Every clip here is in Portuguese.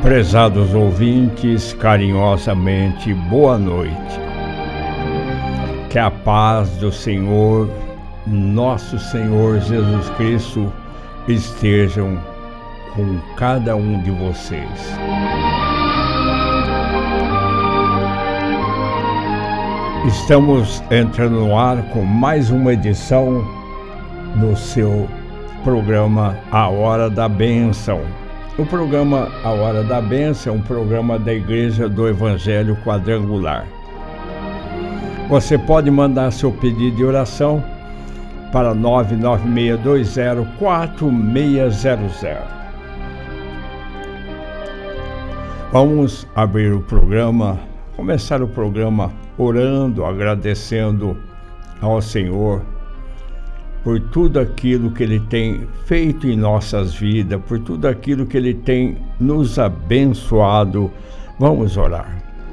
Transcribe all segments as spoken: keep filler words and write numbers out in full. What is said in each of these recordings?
Prezados ouvintes, carinhosamente, boa noite. Que a paz do Senhor, nosso Senhor Jesus Cristo, estejam com cada um de vocês. Estamos entrando no ar com mais uma edição do seu programa A Hora da Bênção. O programa A Hora da Bênção é um programa da Igreja do Evangelho Quadrangular. Você pode mandar seu pedido de oração para nove nove seis dois zero quatro seis zero zero. Vamos abrir o programa, começar o programa orando, agradecendo ao Senhor por tudo aquilo que Ele tem feito em nossas vidas, por tudo aquilo que Ele tem nos abençoado. Vamos orar.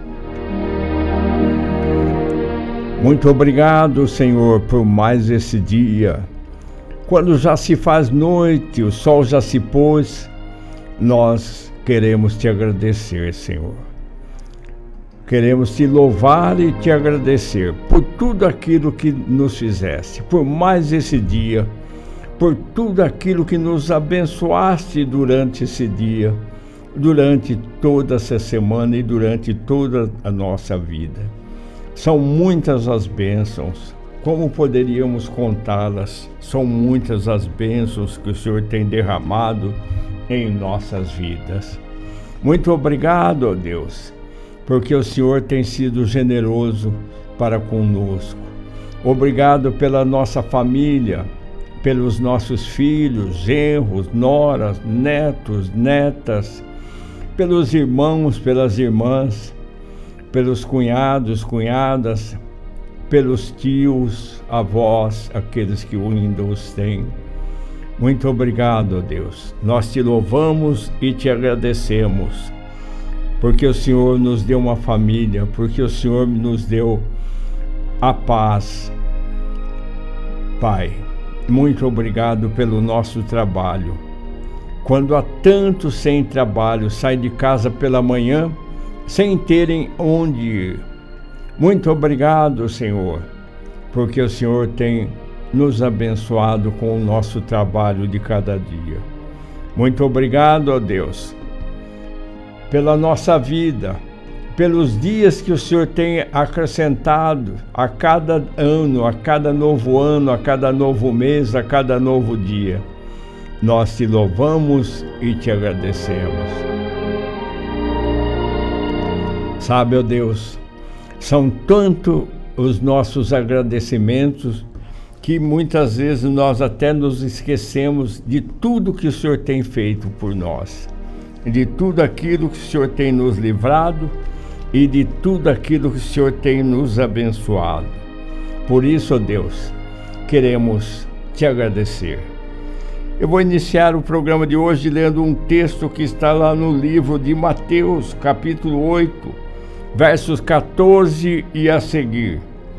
Muito obrigado, Senhor, por mais esse dia. Quando já se faz noite, o sol já se pôs, nós queremos te agradecer, Senhor. Queremos te louvar e te agradecer por tudo aquilo que nos fizeste, por mais esse dia, por tudo aquilo que nos abençoaste durante esse dia, durante toda essa semana e durante toda a nossa vida. São muitas as bênçãos, como poderíamos contá-las? São muitas as bênçãos que o Senhor tem derramado em nossas vidas. Muito obrigado, ó Deus, porque o Senhor tem sido generoso para conosco. Obrigado pela nossa família, pelos nossos filhos, genros, noras, netos, netas, pelos irmãos, pelas irmãs, pelos cunhados, cunhadas, pelos tios, avós, aqueles que ainda os têm. Muito obrigado, Deus. Nós te louvamos e te agradecemos, porque o Senhor nos deu uma família, porque o Senhor nos deu a paz. Pai, muito obrigado pelo nosso trabalho. Quando há tantos sem trabalho, saem de casa pela manhã, sem terem onde ir. Muito obrigado, Senhor, porque o Senhor tem nos abençoado com o nosso trabalho de cada dia. Muito obrigado, ó Deus, pela nossa vida, pelos dias que o Senhor tem acrescentado a cada ano, a cada novo ano, a cada novo mês, a cada novo dia. Nós te louvamos e te agradecemos. Sabe, ó Deus, são tanto os nossos agradecimentos que muitas vezes nós até nos esquecemos de tudo que o Senhor tem feito por nós, de tudo aquilo que o Senhor tem nos livrado e de tudo aquilo que o Senhor tem nos abençoado. Por isso, ó Deus, queremos te agradecer. Eu vou iniciar o programa de hoje lendo um texto que está lá no livro de Mateus, capítulo oito, versos quatorze e a seguir.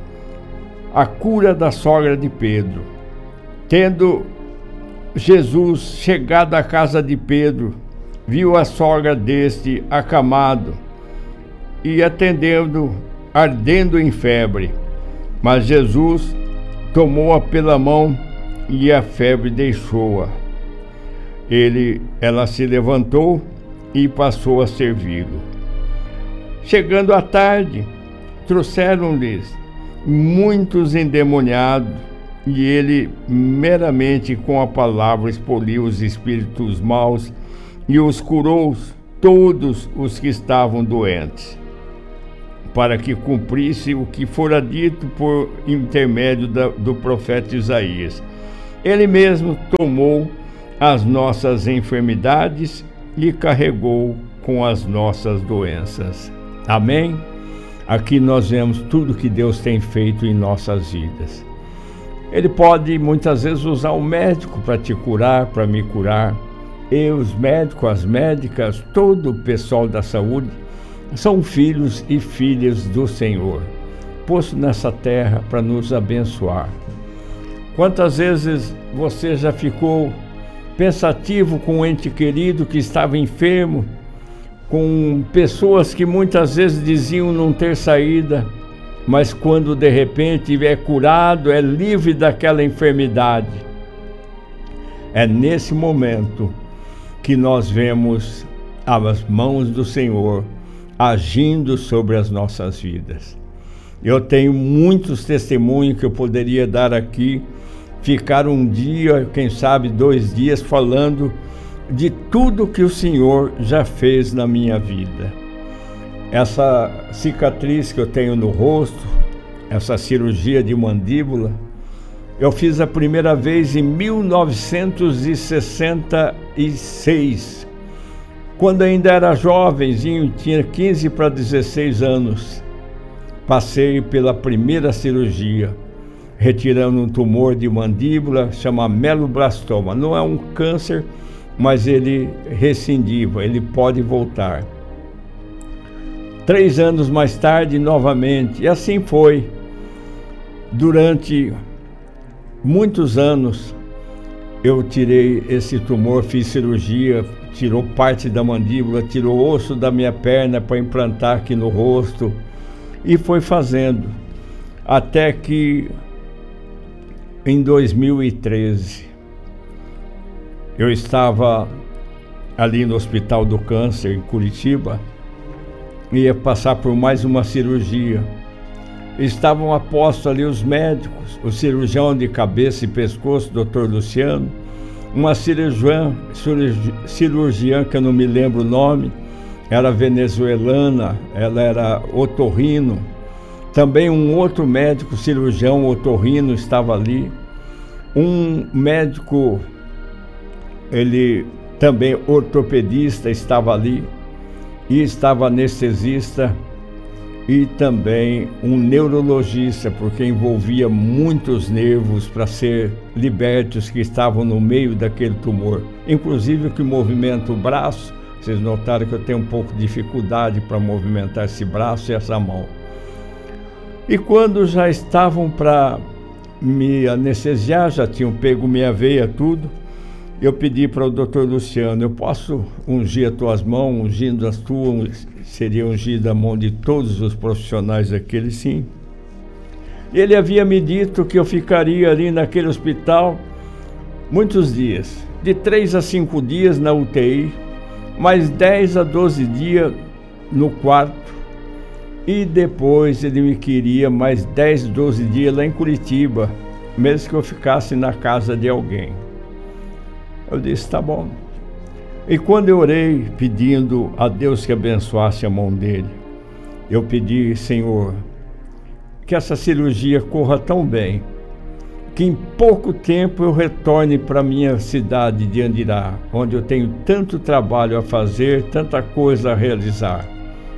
A cura da sogra de Pedro. Tendo Jesus chegado à casa de Pedro, viu a sogra deste acamado e atendendo, ardendo em febre. Mas Jesus tomou-a pela mão e a febre deixou-a. Ele, ela se levantou e passou a servi-lo. Chegando à tarde, trouxeram-lhes muitos endemoniados, e ele meramente com a palavra expeliu os espíritos maus e os curou todos os que estavam doentes, para que cumprisse o que fora dito por intermédio da, do profeta Isaías. Ele mesmo tomou as nossas enfermidades e carregou com as nossas doenças. Amém? Aqui nós vemos tudo que Deus tem feito em nossas vidas. Ele pode muitas vezes usar o médico para te curar, para me curar. E os médicos, as médicas, todo o pessoal da saúde são filhos e filhas do Senhor, posto nessa terra para nos abençoar. Quantas vezes você já ficou pensativo com um ente querido que estava enfermo, com pessoas que muitas vezes diziam não ter saída, mas quando de repente é curado, é livre daquela enfermidade. É nesse momento que nós vemos as mãos do Senhor agindo sobre as nossas vidas. Eu tenho muitos testemunhos que eu poderia dar aqui, ficar um dia, quem sabe dois dias, falando de tudo que o Senhor já fez na minha vida. Essa cicatriz que eu tenho no rosto, essa cirurgia de mandíbula, eu fiz a primeira vez em mil novecentos e sessenta e seis, quando ainda era jovenzinho, tinha quinze para dezesseis anos. Passei pela primeira cirurgia, retirando um tumor de mandíbula, chama meloblastoma. Não é um câncer, mas ele recidiva, ele pode voltar. Três anos mais tarde, novamente, e assim foi. Durante muitos anos, eu tirei esse tumor, fiz cirurgia, tirou parte da mandíbula, tirou o osso da minha perna para implantar aqui no rosto, e foi fazendo, até que em dois mil e treze, eu estava ali no Hospital do Câncer, em Curitiba, ia passar por mais uma cirurgia. Estavam apostos ali os médicos, o cirurgião de cabeça e pescoço, doutor Luciano, uma cirurgiã, cirurgiã que eu não me lembro o nome, era venezuelana, ela era otorrino. Também um outro médico cirurgião otorrino estava ali. Um médico, ele também ortopedista, estava ali. E estava anestesista e também um neurologista, porque envolvia muitos nervos para ser libertos que estavam no meio daquele tumor. Inclusive o que movimenta o braço, vocês notaram que eu tenho um pouco de dificuldade para movimentar esse braço e essa mão. E quando já estavam para me anestesiar, já tinham pego minha veia, tudo, eu pedi para o doutor Luciano, eu posso ungir as tuas mãos, ungindo as tuas, seria ungir a mão de todos os profissionais daquele, sim. Ele havia me dito que eu ficaria ali naquele hospital muitos dias, de três a cinco dias na U T I, mais dez a doze dias no quarto, e depois ele me queria mais dez, doze dias lá em Curitiba, mesmo que eu ficasse na casa de alguém. Eu disse, tá bom. E quando eu orei pedindo a Deus que abençoasse a mão dele, eu pedi, Senhor, que essa cirurgia corra tão bem, que em pouco tempo eu retorne para minha cidade de Andirá, onde eu tenho tanto trabalho a fazer, tanta coisa a realizar.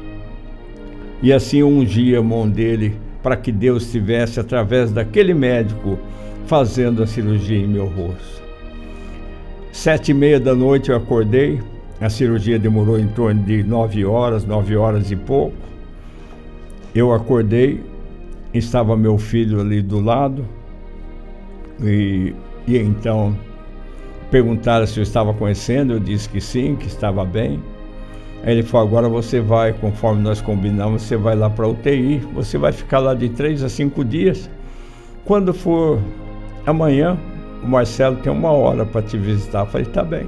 E assim eu ungi a mão dele para que Deus estivesse, através daquele médico, fazendo a cirurgia em meu rosto. Sete e meia da noite eu acordei, a cirurgia demorou em torno de nove horas, nove horas e pouco. Eu acordei, estava meu filho ali do lado, e, e então perguntaram se eu estava conhecendo, eu disse que sim, que estava bem. Aí ele falou, agora você vai, conforme nós combinamos, você vai lá para a U T I, você vai ficar lá de três a cinco dias. Quando for amanhã, o Marcelo tem uma hora para te visitar. Eu falei, tá bem.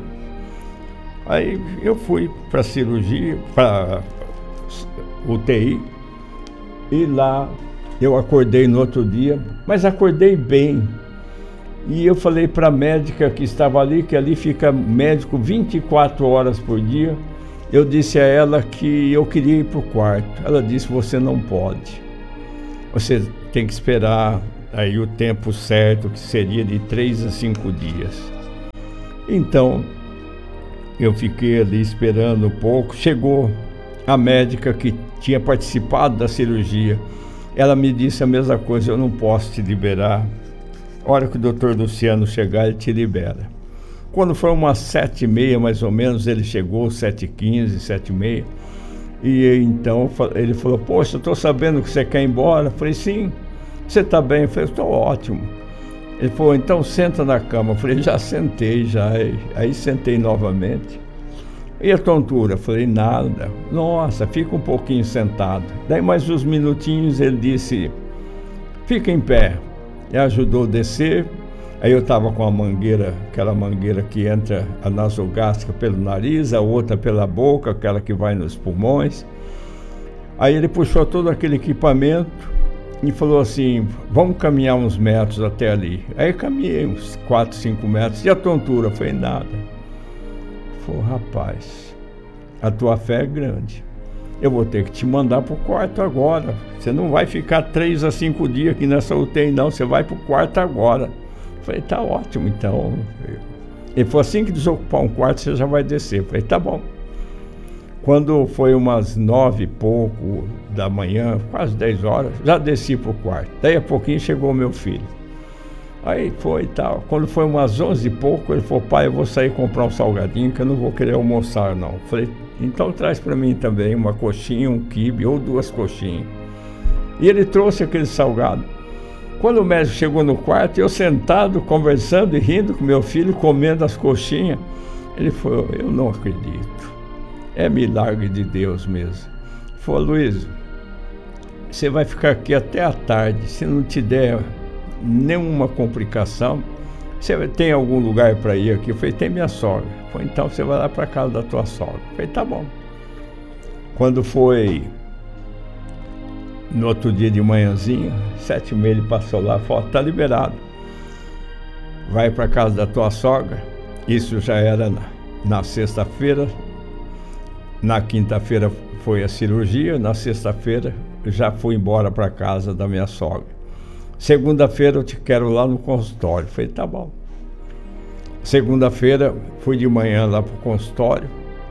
Aí eu fui para a cirurgia, para U T I, e lá eu acordei no outro dia, mas acordei bem. E eu falei para a médica que estava ali, que ali fica médico vinte e quatro horas por dia, eu disse a ela que eu queria ir para o quarto. Ela disse, você não pode. Você tem que esperar aí o tempo certo, que seria de três a cinco dias. Então, eu fiquei ali esperando um pouco. Chegou a médica que tinha participado da cirurgia. Ela me disse a mesma coisa, eu não posso te liberar. A hora que o doutor Luciano chegar, ele te libera. Quando foi umas sete e meia, mais ou menos, ele chegou, sete e quinze, sete e meia. E então ele falou, poxa, eu estou sabendo que você quer ir embora. Eu falei, sim. Você está bem? Eu falei, estou ótimo. Ele falou, então senta na cama. Eu falei, já sentei, já. Aí sentei novamente. E a tontura? Falei, nada. Nossa, fica um pouquinho sentado. Daí mais uns minutinhos ele disse, fica em pé. E ajudou a descer. Aí eu estava com a mangueira, aquela mangueira que entra a nasogástrica pelo nariz, a outra pela boca, aquela que vai nos pulmões. Aí ele puxou todo aquele equipamento e falou assim, vamos caminhar uns metros até ali. Aí eu caminhei uns quatro, cinco metros. E a tontura? Foi nada. Falei, rapaz, a tua fé é grande. Eu vou ter que te mandar para o quarto agora. Você não vai ficar três a cinco dias aqui nessa U T I, não. Você vai para o quarto agora. Falei, tá ótimo, então. Ele falou, assim que desocupar um quarto, você já vai descer. Falei, tá bom. Quando foi umas nove e pouco da manhã, quase dez horas, já desci pro quarto. Daí a pouquinho chegou o meu filho. Aí foi e tal. Quando foi umas onze e pouco, ele falou, pai, eu vou sair comprar um salgadinho, que eu não vou querer almoçar, não. Falei, então traz para mim também uma coxinha, um quibe ou duas coxinhas. E ele trouxe aquele salgado. Quando o médico chegou no quarto, eu sentado, conversando e rindo com meu filho, comendo as coxinhas, ele falou, eu não acredito. É milagre de Deus mesmo. Ele falou, Luiz, você vai ficar aqui até a tarde, se não te der nenhuma complicação, você tem algum lugar para ir aqui? Eu falei, tem minha sogra. Ele falou, então você vai lá para casa da tua sogra. Eu falei, tá bom. Quando foi no outro dia de manhãzinha, sete e meia, ele passou lá e falou, tá liberado. Vai para casa da tua sogra. Isso já era na, na sexta-feira. Na quinta-feira foi a cirurgia. Na sexta-feira já fui embora para casa da minha sogra. Segunda-feira eu te quero lá no consultório. Eu falei, tá bom. Segunda-feira fui de manhã lá para o consultório.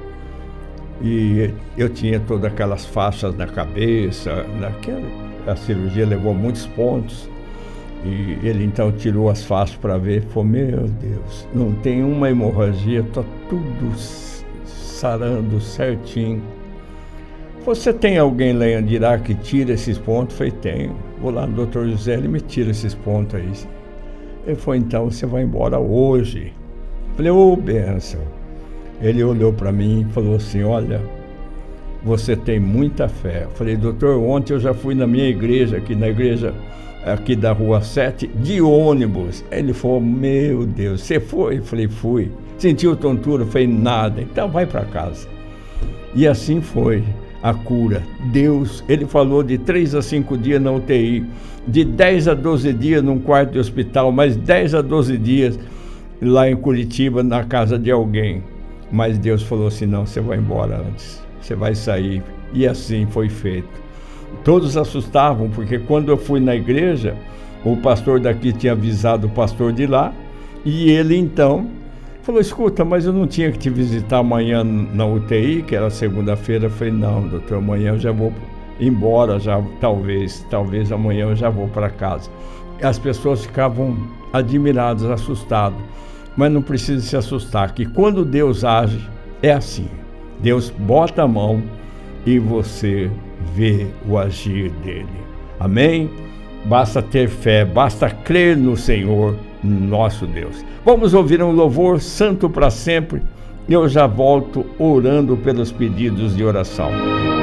E eu tinha todas aquelas faixas na cabeça, naquela, a cirurgia levou muitos pontos. E ele então tirou as faixas para ver, falou, meu Deus, não tem uma hemorragia, está tudo sarando certinho. Você tem alguém lá em Andirá que tira esses pontos? Eu falei, tenho. Vou lá no doutor José, ele me tira esses pontos aí. Ele falou, então você vai embora hoje. Eu falei, ô, bênção. Ele olhou para mim e falou assim, olha, você tem muita fé. Eu falei, doutor, ontem eu já fui na minha igreja, aqui na igreja aqui da Rua sete, de ônibus. Ele falou, meu Deus, você foi? Eu falei, fui. Sentiu tontura? Eu falei, nada. Então vai para casa. E assim foi a cura. Deus, ele falou de três a cinco dias na U T I, de dez a doze dias num quarto de hospital, mais dez a doze dias lá em Curitiba, na casa de alguém. Mas Deus falou assim, não, você vai embora antes, você vai sair. E assim foi feito. Todos assustavam, porque quando eu fui na igreja, o pastor daqui tinha avisado o pastor de lá, e ele então falou, escuta, mas eu não tinha que te visitar amanhã na U T I, que era segunda-feira. Eu falei, não, doutor, amanhã eu já vou embora, já, talvez, talvez amanhã eu já vou para casa. As pessoas ficavam admiradas, assustadas. Mas não precisa se assustar, que quando Deus age, é assim. Deus bota a mão e você vê o agir dele. Amém? Basta ter fé, basta crer no Senhor, nosso Deus. Vamos ouvir um louvor santo para sempre. Eu já volto orando pelos pedidos de oração.